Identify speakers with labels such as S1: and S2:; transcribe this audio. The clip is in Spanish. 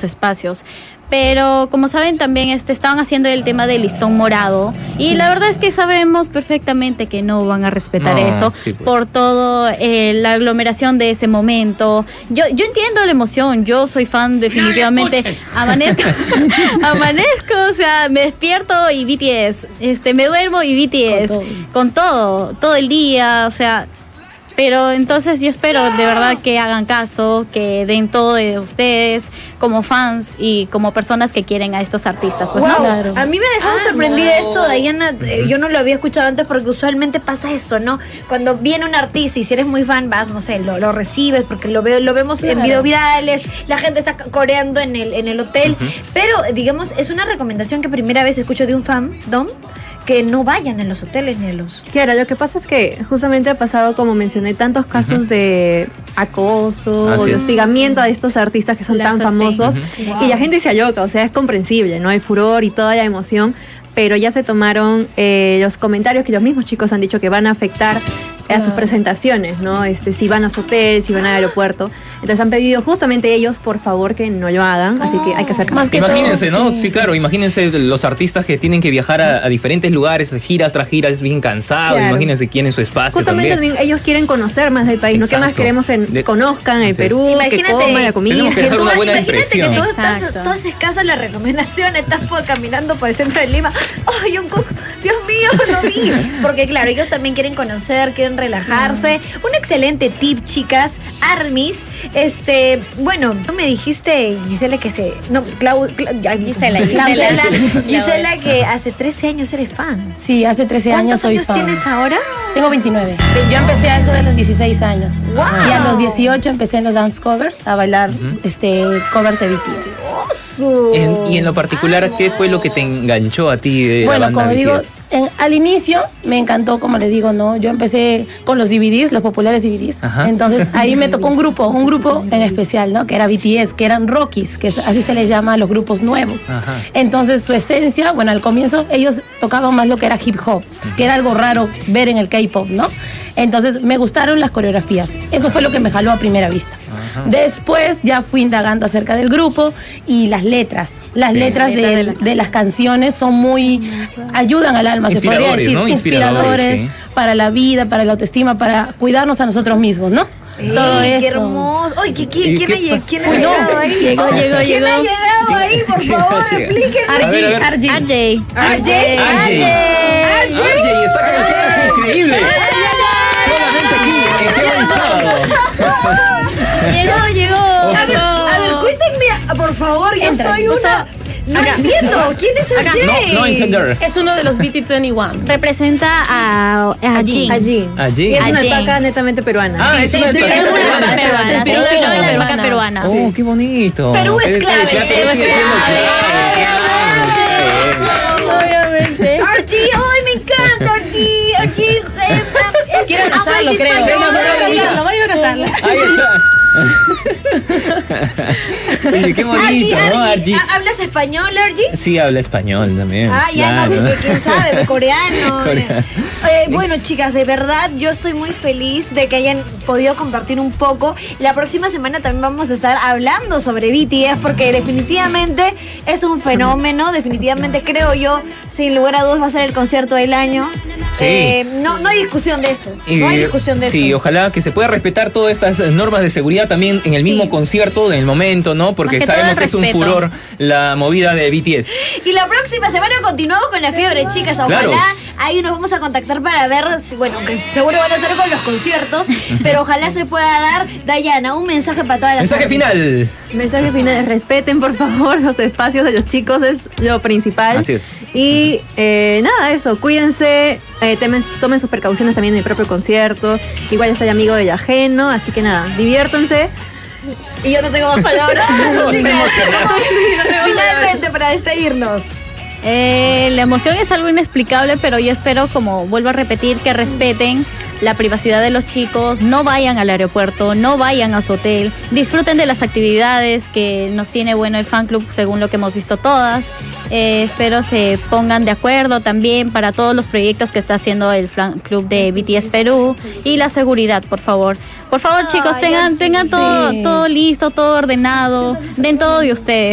S1: los espacios. Pero como saben también estaban haciendo el tema del listón morado y la verdad es que sabemos perfectamente que no van a respetar eso por todo la aglomeración de ese momento. Yo entiendo la emoción, yo soy fan definitivamente. Amanezco, o sea, me despierto y BTS, me duermo y BTS, con todo el día, o sea. Pero entonces yo espero de verdad que hagan caso, que den todo de ustedes como fans y como personas que quieren a estos artistas. Pues,
S2: wow,
S1: ¿no? Claro.
S2: A mí me dejó sorprendida esto, Diana. Yo no lo había escuchado antes porque usualmente pasa eso, ¿no? Cuando viene un artista y si eres muy fan vas, no sé, lo recibes porque lo vemos en videos virales, la gente está coreando en el hotel, pero digamos es una recomendación que primera vez escucho de un fandom que no vayan a los hoteles ni a los...
S3: Claro, lo que pasa es que justamente ha pasado, como mencioné, tantos casos de acoso, de hostigamiento a estos artistas que son tan famosos, y la gente se aloca, o sea, es comprensible, ¿no? Hay furor y toda la emoción, pero ya se tomaron los comentarios que los mismos chicos han dicho que van a afectar a sus presentaciones, ¿no? Si van a su hotel, si van al aeropuerto. Entonces han pedido justamente ellos, por favor, que no lo hagan, así que hay que hacer caso.
S4: Imagínense, ¿no? Sí, claro, imagínense los artistas que tienen que viajar a diferentes lugares, giras tras giras, bien cansados, imagínense quién es su espacio.
S3: Justamente también ellos quieren conocer más del país, ¿no? ¿Qué más queremos que conozcan el Perú, que coman la comida?
S4: Que dejar una buena impresión.
S2: Imagínate que tú haces caso a la recomendación, estás caminando por el centro de Lima, ¡ay, Jungkook! Dios mío, lo vi. Porque claro, ellos también quieren conocer, quieren relajarse. Un excelente tip, chicas. ARMYs, bueno, tú me dijiste, Gisela, que Gisela, que hace 13 años eres fan.
S5: Sí, hace 13 años soy fan.
S2: ¿Cuántos años tienes ahora?
S5: Tengo 29. Yo empecé a eso de los 16 años. Wow. Y a los 18 empecé en los dance covers, a bailar covers de BTS.
S4: Y en lo particular, ¿qué fue lo que te enganchó a ti de la banda BTS?
S5: Digo, al inicio me encantó, como le digo, ¿no? Yo empecé con los DVDs, los populares DVDs. Entonces ahí me tocó un grupo en especial, ¿no? Que era BTS, que eran Rockies, que así se les llama a los grupos nuevos. Entonces su esencia, bueno, al comienzo ellos tocaban más lo que era hip hop, que era algo raro ver en el K-pop, ¿no? Entonces me gustaron las coreografías. Eso fue lo que me jaló a primera vista. Después ya fui indagando acerca del grupo y las letras. Las letras de las canciones son ayudan al alma, se podría decir, ¿no? Inspiradores para la vida, para la autoestima, para cuidarnos a nosotros mismos, ¿no? Todo eso.
S2: ¡Qué hermoso! Oye, ¿quién ha llegado ahí? Llegó. ¿Quién ha llegado ahí? Por favor, explíquenme.
S1: RJ,
S4: está con nosotros, es increíble. Solamente aquí, en Qué Avanzado.
S1: Llegó.
S2: A ver, cuéntenme, por favor, yo soy una... No entiendo. ¿Quién es RJ?
S4: No entender.
S5: Es uno de los BT21.
S1: Representa a Jin.
S3: Y es una alpaca netamente peruana.
S1: Es una alpaca peruana. Se inspiró en la alpaca peruana.
S4: Oh, qué bonito.
S2: Perú es clave.
S1: Obviamente.
S2: RJ, ¡ay, me encanta RJ!
S5: Quiero abrazarlo, creo. Lo voy a abrazarlo.
S4: Ahí está. Oye, qué bonito, ¿no, Archie?
S2: ¿Hablas español, Archie?
S4: Sí, habla español también.
S2: ¿Quién sabe? Coreano. Bueno, chicas, de verdad, yo estoy muy feliz de que hayan podido compartir un poco. La próxima semana también vamos a estar hablando sobre BTS porque definitivamente es un fenómeno. Definitivamente creo yo, sin lugar a dudas, va a ser el concierto del año.
S4: Sí.
S2: No hay discusión de eso.
S4: Sí, ojalá que se pueda respetar todas estas normas de seguridad también en el mismo concierto, en el momento, ¿no? Porque sabemos que es un furor la movida de BTS.
S2: Y la próxima semana continuamos con la fiebre, chicas. Ojalá ahí nos vamos a contactar para ver, bueno, que seguro van a estar con los conciertos, pero ojalá se pueda dar. Dayana, un mensaje para todas las
S4: Mensaje final,
S3: respeten por favor los espacios de los chicos, es lo principal.
S4: Así es.
S3: Y nada, eso, cuídense, tomen sus precauciones también en el propio concierto, igual ya soy amigo del ajeno, así que nada, diviértanse.
S2: Y yo no tengo más palabras. Finalmente, para despedirnos.
S1: La emoción es algo inexplicable, pero yo espero, como vuelvo a repetir, que respeten la privacidad de los chicos, no vayan al aeropuerto, no vayan a su hotel, disfruten de las actividades que nos tiene bueno el fan club según lo que hemos visto todas. Espero se pongan de acuerdo también para todos los proyectos que está haciendo el fan club de BTS Perú y la seguridad, por favor. Por favor, chicos, tengan todo listo, todo ordenado, den todo de ustedes.